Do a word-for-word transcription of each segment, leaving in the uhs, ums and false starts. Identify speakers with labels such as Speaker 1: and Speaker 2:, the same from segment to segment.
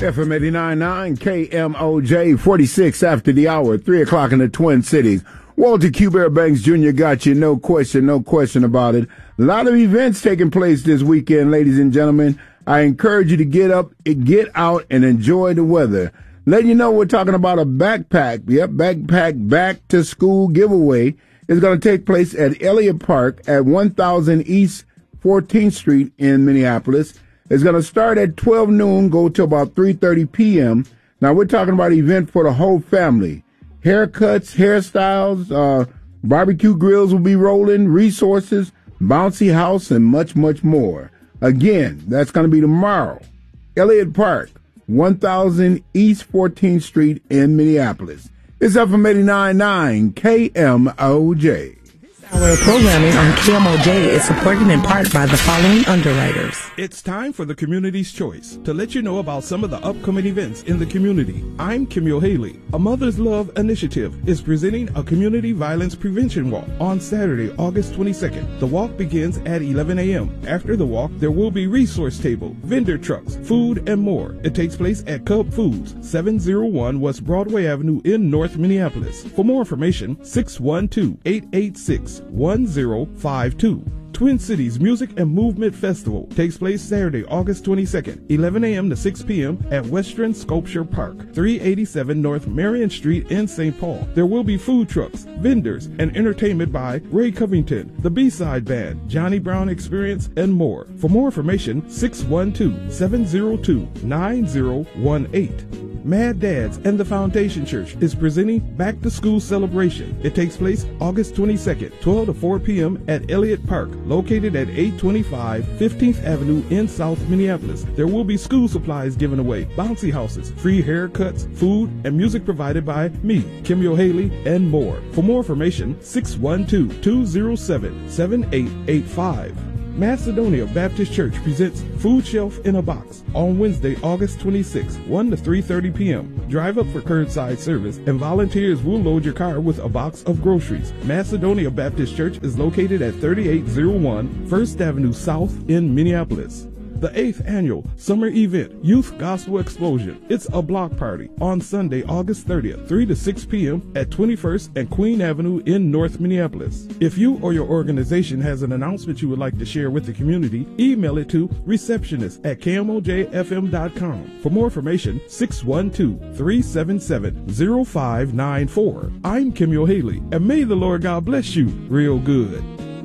Speaker 1: F M eighty-nine point nine K M O J, forty-six after the hour, three o'clock in the Twin Cities. Walter Q. Bear Banks Junior got you, no question, no question about it. A lot of events taking place this weekend, ladies and gentlemen. I encourage you to get up, get out, and enjoy the weather. Let you know we're talking about a backpack, yep, backpack back to school giveaway. It's going to take place at Elliott Park at one thousand East fourteenth Street in Minneapolis. It's going to start at twelve noon, go to about three thirty p.m. Now, we're talking about an event for the whole family. Haircuts, hairstyles, uh, barbecue grills will be rolling, resources, bouncy house, and much, much more. Again, that's going to be tomorrow. Elliott Park, one thousand East fourteenth Street in Minneapolis. It's F M eighty-nine point nine K M O J.
Speaker 2: Our programming on K M O J is supported in part by the following underwriters.
Speaker 3: It's time for the Community's Choice to let you know about some of the upcoming events in the community. I'm Kimyo Haley. A Mother's Love Initiative is presenting a community violence prevention walk on Saturday, August twenty-second. The walk begins at eleven a.m. After the walk, there will be resource table, vendor trucks, food, and more. It takes place at Cub Foods, seven oh one West Broadway Avenue in North Minneapolis. For more information, six one two, eight eight six, one zero five two. Twin Cities Music and Movement Festival takes place Saturday, August twenty-second, eleven a.m. to six p.m. at Western Sculpture Park, three eighty-seven North Marion Street in Saint Paul. There will be food trucks, vendors, and entertainment by Ray Covington, the B-Side Band, Johnny Brown Experience, and more. For more information, six one two, seven zero two, nine zero one eight. Mad Dads and the Foundation Church is presenting Back to School Celebration. It takes place August twenty-second, twelve to four p.m. at Elliott Park, located at eight twenty-five fifteenth Avenue in South Minneapolis. There will be school supplies given away, bouncy houses, free haircuts, food, and music provided by me, Kimyo Haley, and more. For more information, six one two, two zero seven, seven eight eight five. Macedonia Baptist Church presents Food Shelf in a Box on Wednesday, August twenty-sixth, one to three thirty p.m. Drive up for curbside service, and volunteers will load your car with a box of groceries. Macedonia Baptist Church is located at thirty-eight oh one First Avenue South in Minneapolis. The eighth annual summer event, Youth Gospel Explosion. It's a block party on Sunday, August thirtieth, three to six p.m. at twenty-first and Queen Avenue in North Minneapolis. If you or your organization has an announcement you would like to share with the community, email it to receptionist at K M O J F M dot com. For more information, six one two, three seven seven, zero five nine four. I'm Kimyo Haley, and may the Lord God bless you real good.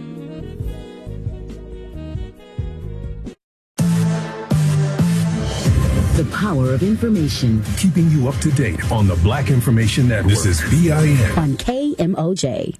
Speaker 4: The power of information.
Speaker 5: Keeping you up to date on the Black Information Network. This is B I N.
Speaker 4: On K M O J.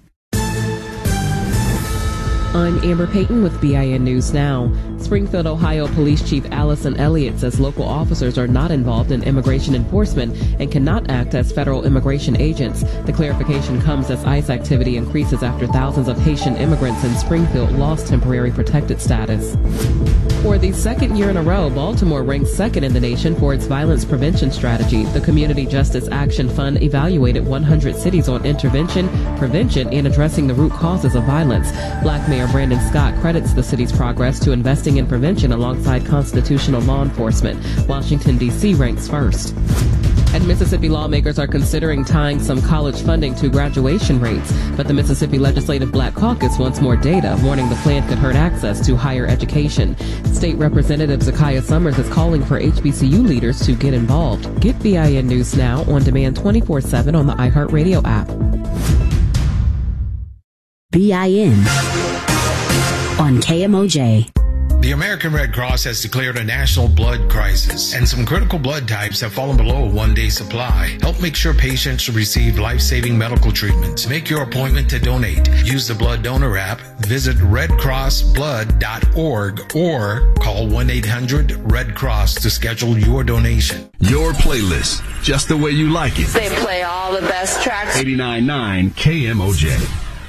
Speaker 6: I'm Amber Payton with B I N News Now. Springfield, Ohio Police Chief Allison Elliott says local officers are not involved in immigration enforcement and cannot act as federal immigration agents. The clarification comes as ICE activity increases after thousands of Haitian immigrants in Springfield lost temporary protected status. For the second year in a row, Baltimore ranks second in the nation for its violence prevention strategy. The Community Justice Action Fund evaluated one hundred cities on intervention, prevention, and addressing the root causes of violence. Black Mayor Brandon Scott credits the city's progress to investing in prevention alongside constitutional law enforcement. Washington, D C ranks first. And Mississippi lawmakers are considering tying some college funding to graduation rates, but the Mississippi Legislative Black Caucus wants more data, warning the plan could hurt access to higher education. State Representative Zakiya Summers is calling for H B C U leaders to get involved. Get B I N News Now on demand twenty-four seven on the iHeartRadio app.
Speaker 4: B I N on K M O J.
Speaker 7: The American Red Cross has declared a national blood crisis, and some critical blood types have fallen below a one-day supply. Help make sure patients receive life-saving medical treatments. Make your appointment to donate. Use the Blood Donor app, visit red cross blood dot org, or call one eight hundred red cross to schedule your donation.
Speaker 5: Your playlist, just the way you like it.
Speaker 8: They play all the best tracks.
Speaker 5: eighty-nine point nine K M O J.